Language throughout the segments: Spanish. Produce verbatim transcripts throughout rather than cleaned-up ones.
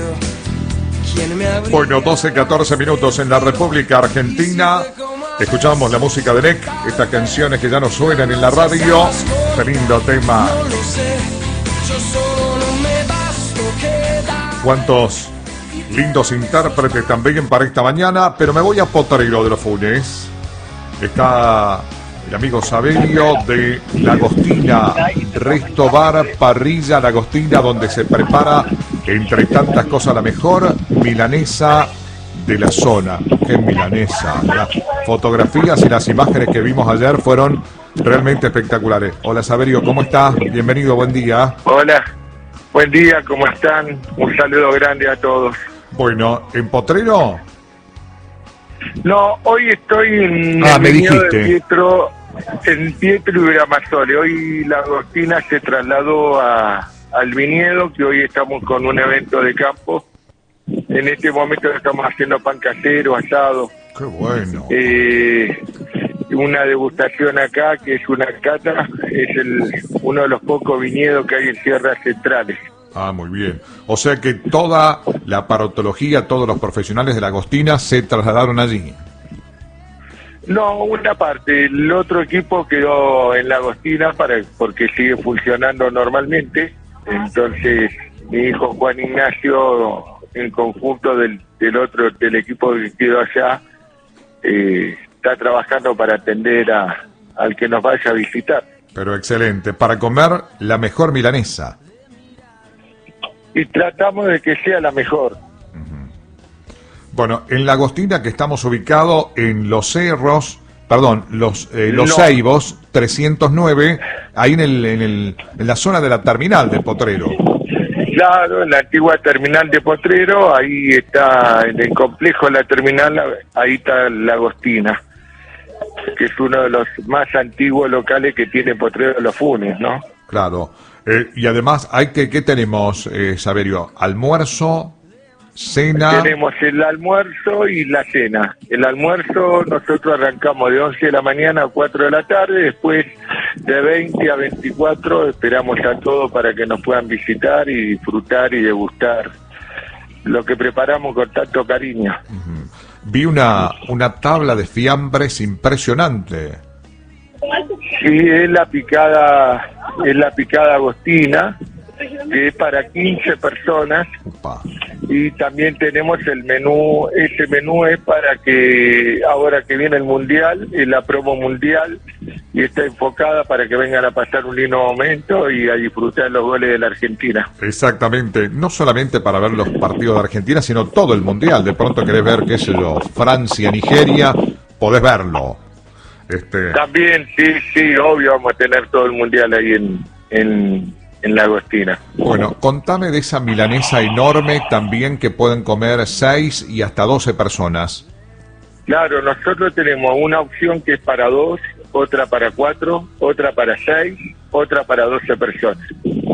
Bueno, doce, catorce minutos en la República Argentina. Escuchamos la música de N E C, estas canciones que ya no suenan en la radio. Qué lindo tema. Cuántos lindos intérpretes también para esta mañana, pero me voy a Potrero de los Funes. Está el amigo Saberio de La Agostina, Resto Bar, Parrilla La Agostina, donde se prepara, entre tantas cosas, la mejor milanesa de la zona. ¡Qué milanesa! Las fotografías y las imágenes que vimos ayer fueron realmente espectaculares. Hola Saberio, ¿cómo estás? Bienvenido, buen día. Hola, buen día, ¿cómo están? Un saludo grande a todos. Bueno, ¿en Potrero? No, hoy estoy en ah, el me viñedo dijiste. de Pietro, en Pietro y Gramazzoli. Hoy La Agostina se trasladó a, al viñedo, que hoy estamos con un evento de campo. En este momento estamos haciendo pan casero, asado. ¡Qué bueno! Eh, una degustación acá, que es una cata, es el uno de los pocos viñedos que hay en Sierras Centrales. Ah, muy bien. O sea que toda la parotología, todos los profesionales de La Agostina se trasladaron allí. No, una parte. El otro equipo quedó en La Agostina para, porque sigue funcionando normalmente. Entonces, mi hijo Juan Ignacio, en conjunto del, del otro, del equipo que quedó allá, eh, está trabajando para atender a, al que nos vaya a visitar. Pero excelente. Para comer la mejor milanesa. Y tratamos de que sea la mejor. Bueno, en La Agostina, que estamos ubicados en Los Cerros, perdón, Los eh, Los No. Ceibos, trescientos nueve, ahí en, el, en, el, en la zona de la terminal de Potrero. Claro, en la antigua terminal de Potrero, ahí está, en el complejo de la terminal, ahí está La Agostina, que es uno de los más antiguos locales que tiene Potrero de los Funes, ¿no? Claro. Eh, y además, hay que, ¿qué tenemos, eh, Saberio? Almuerzo, cena. Tenemos el almuerzo y la cena. El almuerzo nosotros arrancamos de once de la mañana a cuatro de la tarde, después de veinte a veinticuatro esperamos a todos para que nos puedan visitar y disfrutar y degustar lo que preparamos con tanto cariño. Uh-huh. Vi una, una tabla de fiambres impresionante. Sí, es la picada, es la picada agostina, que es para quince personas. Upa. Y también tenemos el menú, ese menú es para que ahora que viene el mundial, es la promo mundial, y está enfocada para que vengan a pasar un lindo momento y a disfrutar los goles de la Argentina. Exactamente, no solamente para ver los partidos de Argentina, sino todo el mundial. De pronto querés ver, qué sé yo, Francia, Nigeria, podés verlo. Este... También, sí, sí, obvio, vamos a tener todo el mundial ahí en, en, en La Agostina. Bueno, contame de esa milanesa enorme también, que pueden comer seis y hasta doce personas. Claro, nosotros tenemos una opción que es para dos, otra para cuatro, otra para seis, otra para doce personas.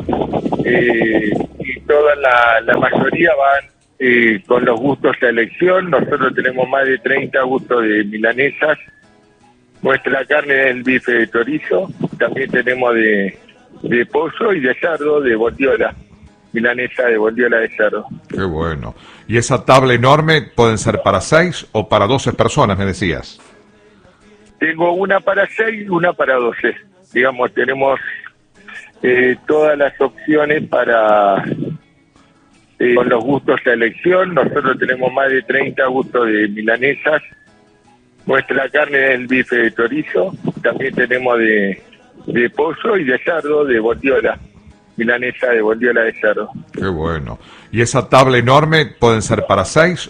Eh, y toda la, la mayoría van eh, con los gustos de elección. Nosotros tenemos más de treinta gustos de milanesas. Nuestra carne es el bife de chorizo, también tenemos de, de pollo y de cerdo, de bondiola, milanesa de bondiola de cerdo. Qué bueno. ¿Y esa tabla enorme pueden ser para seis o para doce personas, me decías? Tengo una para seis y una para doce. Digamos, tenemos eh, todas las opciones para eh, con los gustos de elección. Nosotros tenemos más de treinta gustos de milanesas. Nuestra carne es el bife de chorizo, también tenemos de, de pollo y de cerdo, de bondiola, milanesa de bondiola de cerdo. Qué bueno. ¿Y esa tabla enorme pueden ser para seis